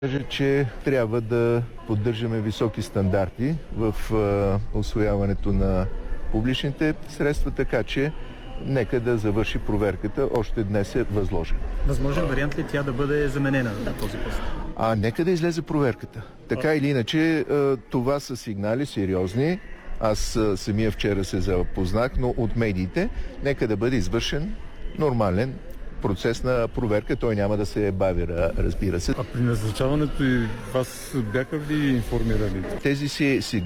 Кажа, че трябва да поддържаме високи стандарти в усвояването на публичните средства, така че нека да завърши проверката. Още днес е възложена. Възможен вариант ли тя да бъде заменена на този пост? Нека да излезе проверката. Така или иначе, това са сигнали сериозни. Аз самия вчера се запознах, но от медиите нека да бъде извършен нормален процес на проверка. Той няма да се бави, разбира се. А при назначаването и вас бяха ли информирали? Тези си